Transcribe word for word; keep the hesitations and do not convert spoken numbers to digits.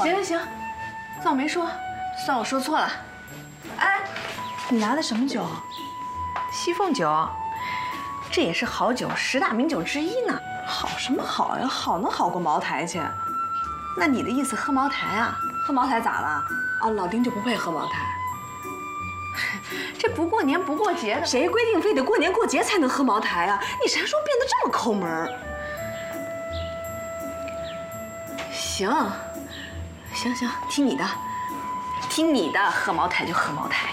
行行行，算我没说，算我说错了。 哎，你拿的什么酒？ 西凤酒，这也是好酒，十大名酒之一呢。 好什么好呀？好能好过茅台去？ 那你的意思喝茅台啊？ 喝茅台咋了？啊，老丁就不配喝茅台？ 这不过年不过节的， 谁规定非得过年过节才能喝茅台啊？你啥时候变得这么抠门？ 行，行行，听你的，听你的，喝茅台就喝茅台。